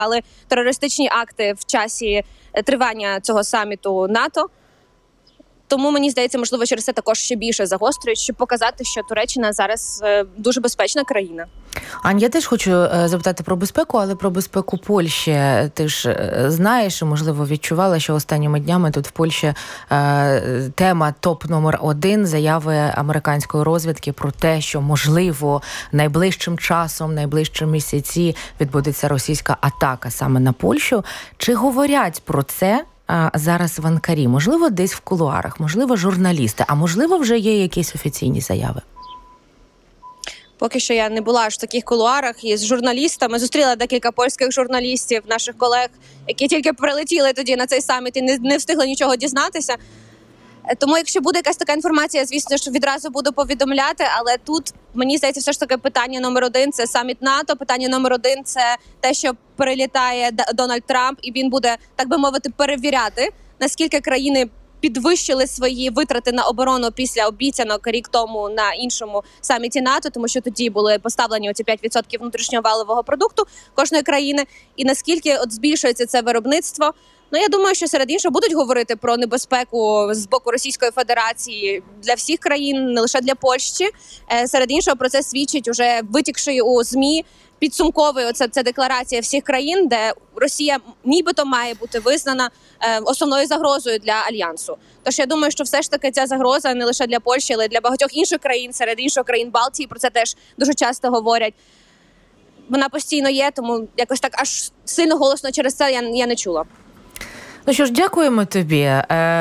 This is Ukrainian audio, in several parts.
терористичні акти в часі тривання цього саміту НАТО. Тому, мені здається, можливо, через це також ще більше загострюють, щоб показати, що Туреччина зараз дуже безпечна країна. Ань, я теж хочу запитати про безпеку, але про безпеку Польщі. Ти ж знаєш і, можливо, відчувала, що останніми днями тут в Польщі тема топ номер 1 заяви американської розвідки про те, що, можливо, найближчим часом, найближчі місяці відбудеться російська атака саме на Польщу. Чи говорять про це зараз в Анкарі? Можливо, десь в кулуарах, можливо, журналісти, а можливо, вже є якісь офіційні заяви? Поки що я не була аж в таких кулуарах із журналістами. Зустріла декілька польських журналістів, наших колег, які тільки прилетіли тоді на цей саміт і не встигли нічого дізнатися. Тому, якщо буде якась така інформація, звісно, що відразу буду повідомляти, але тут, мені здається, все ж таки питання номер 1 – це саміт НАТО, питання номер 1 – це те, що перелітає Дональд Трамп, і він буде, так би мовити, перевіряти, наскільки країни підвищили свої витрати на оборону після обіцянок рік тому на іншому саміті НАТО, тому що тоді були поставлені оці 5% внутрішнього валового продукту кожної країни, і наскільки збільшується це виробництво. Я думаю, що серед іншого будуть говорити про небезпеку з боку Російської Федерації для всіх країн, не лише для Польщі. Серед іншого про це свідчить уже витікши у ЗМІ підсумковий це декларація всіх країн, де Росія нібито має бути визнана основною загрозою для Альянсу. Тож я думаю, що все ж таки ця загроза не лише для Польщі, але й для багатьох інших країн, серед інших країн Балтії, про це теж дуже часто говорять. Вона постійно є, тому якось так аж сильно голосно через це я не чула. Ну що ж, дякуємо тобі.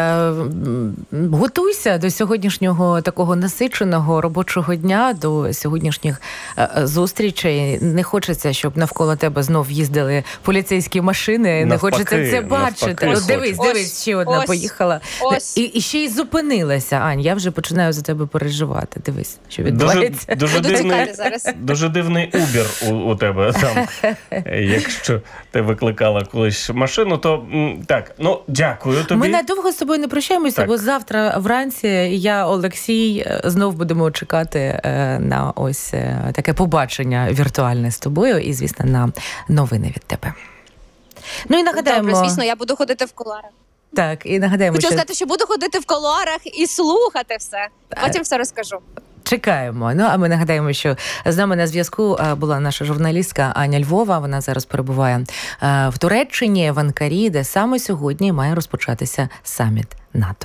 Готуйся до сьогоднішнього такого насиченого робочого дня, до сьогоднішніх зустрічей. Не хочеться, щоб навколо тебе знов їздили поліцейські машини. Не хочеться це бачити. Дивись, ще одна поїхала. І ще й зупинилася. Ань, я вже починаю за тебе переживати. Дивись, що відбувається. Дуже дивний Uber у тебе там. Якщо ти викликала колись машину, то так. Дякую тобі. Ми надовго з тобою не прощаємося, бо завтра вранці я, Олексій, знов будемо чекати на ось таке побачення віртуальне з тобою і, звісно, на новини від тебе. І нагадаємо... Добре, звісно, я буду ходити в кулуарах. Так, і нагадаємо, Хочу сказати, що буду ходити в кулуарах і слухати все. Потім все розкажу. Чекаємо. А ми нагадаємо, що з нами на зв'язку була наша журналістка Аня Львова. Вона зараз перебуває в Туреччині, в Анкарі, де саме сьогодні має розпочатися саміт НАТО.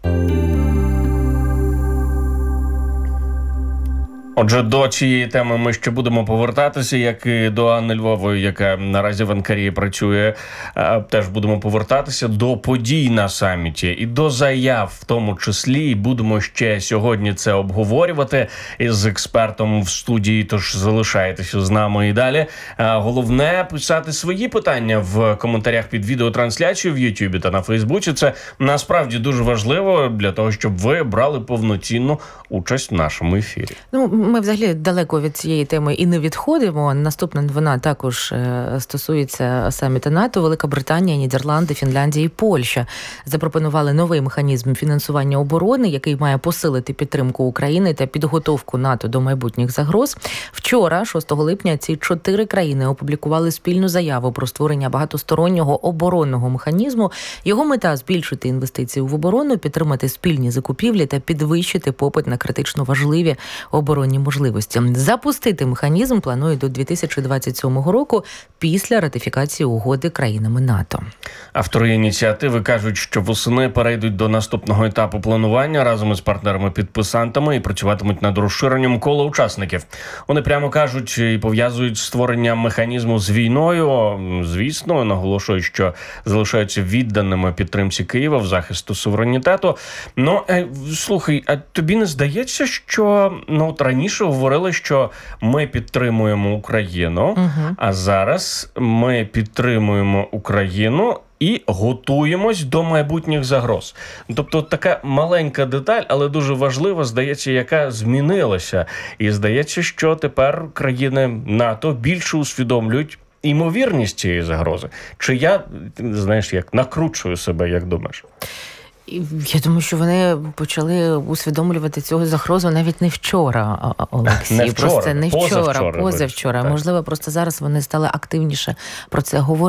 Отже, до цієї теми ми ще будемо повертатися, як і до Анни Львової, яка наразі в Анкарі працює. Теж будемо повертатися до подій на саміті і до заяв в тому числі. І будемо ще сьогодні це обговорювати із експертом в студії, тож залишайтеся з нами і далі. Головне – писати свої питання в коментарях під відеотрансляцією в Ютубі та на Фейсбуці. Це насправді дуже важливо для того, щоб ви брали повноцінну участь в нашому ефірі. Ми взагалі далеко від цієї теми і не відходимо. Наступна новина також стосується саміту НАТО. Велика Британія, Нідерланди, Фінляндія і Польща запропонували новий механізм фінансування оборони, який має посилити підтримку України та підготовку НАТО до майбутніх загроз. Вчора, 6 липня, ці 4 країни опублікували спільну заяву про створення багатостороннього оборонного механізму. Його мета – збільшити інвестиції в оборону, підтримати спільні закупівлі та підвищити попит на критично важливі оборонні можливості. Запустити механізм планують до 2027 року після ратифікації угоди країнами НАТО. Автори ініціативи кажуть, що восени перейдуть до наступного етапу планування разом із партнерами-підписантами і працюватимуть над розширенням кола учасників. Вони прямо кажуть і пов'язують створення механізму з війною. Звісно, наголошують, що залишаються відданими підтримці Києва в захисту суверенітету. Слухай, а тобі не здається, що раніше говорили, що ми підтримуємо Україну, а зараз ми підтримуємо Україну і готуємось до майбутніх загроз. Тобто така маленька деталь, але дуже важлива, здається, яка змінилася. І здається, що тепер країни НАТО більше усвідомлюють імовірність цієї загрози. Чи я, накручую себе, як думаєш? Я думаю, що вони почали усвідомлювати цю загрозу навіть не вчора, Олексій. Позавчора. Можливо, просто зараз вони стали активніше про це говорити.